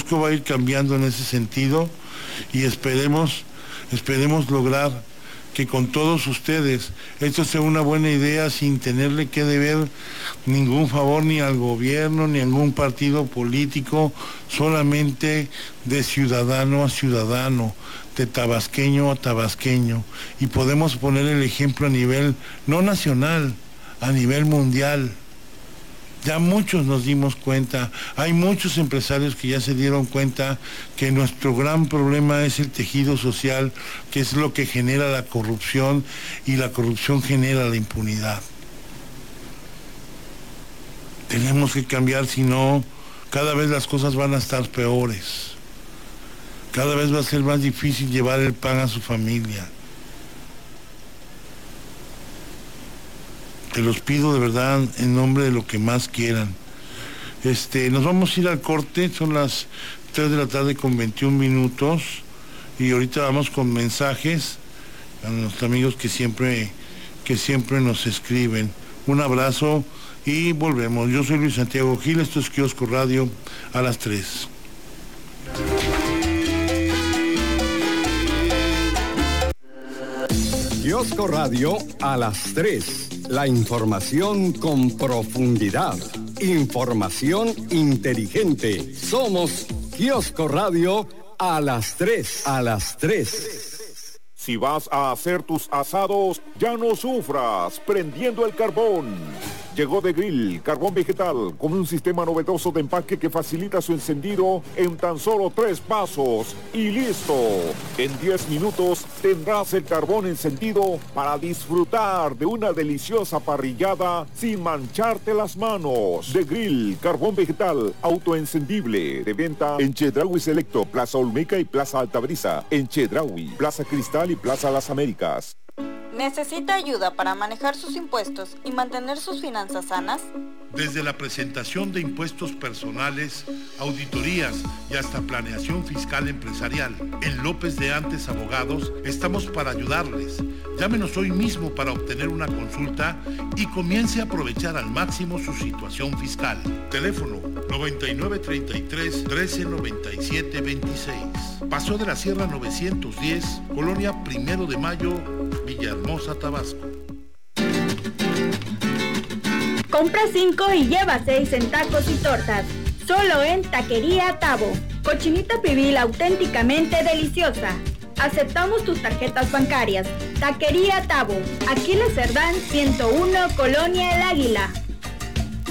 Tabasco va a ir cambiando en ese sentido y esperemos lograr que con todos ustedes esto sea una buena idea sin tenerle que deber ningún favor ni al gobierno ni a ningún partido político, solamente de ciudadano a ciudadano, de tabasqueño a tabasqueño, y podemos poner el ejemplo a nivel no nacional, a nivel mundial. Ya muchos nos dimos cuenta, hay muchos empresarios que ya se dieron cuenta que nuestro gran problema es el tejido social, que es lo que genera la corrupción, y la corrupción genera la impunidad. Tenemos que cambiar, si no, cada vez las cosas van a estar peores. Cada vez va a ser más difícil llevar el pan a su familia. Te los pido de verdad en nombre de lo que más quieran. Nos vamos a ir al corte, son las 3 de la tarde con 21 minutos y ahorita vamos con mensajes a nuestros amigos que siempre nos escriben. Un abrazo y volvemos. Yo soy Luis Santiago Gil, esto es Kiosco Radio a las 3. Kiosco Radio a las 3. La información con profundidad. Información inteligente. Somos Kiosco Radio a las 3. A las 3. Si vas a hacer tus asados, ya no sufras prendiendo el carbón. Llegó The Grill, carbón vegetal, con un sistema novedoso de empaque que facilita su encendido en tan solo 3 pasos. Y listo. En 10 minutos tendrás el carbón encendido para disfrutar de una deliciosa parrillada sin mancharte las manos. The Grill, carbón vegetal, autoencendible. De venta en Chedraui Selecto, Plaza Olmeca y Plaza Altabrisa. En Chedraui, Plaza Cristal y Plaza Las Américas. ¿Necesita ayuda para manejar sus impuestos y mantener sus finanzas sanas? Desde la presentación de impuestos personales, auditorías y hasta planeación fiscal empresarial, en López de Antes Abogados estamos para ayudarles. Llámenos hoy mismo para obtener una consulta y comience a aprovechar al máximo su situación fiscal. Teléfono 9933 1397 26. Paso de la Sierra 910, Colonia 1 de Mayo, Villahermosa, Tabasco. Compra 5 y lleva 6 en tacos y tortas. Solo en Taquería Tabo. Cochinita pibil auténticamente deliciosa. Aceptamos tus tarjetas bancarias. Taquería Tabo. Aquiles Cerdán 101, Colonia El Águila.